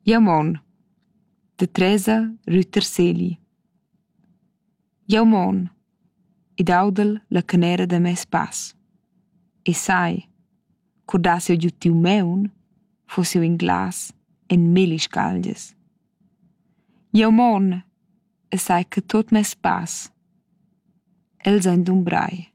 Jaumon, de Teresa Rüterseli. Jaumon, id audel la canera da mes pass. E sai, cordassi giu tiu meun, fosseu in glas en meli scalgias. Jaumon, e sai che tot mes pass. Els ein d'un brai.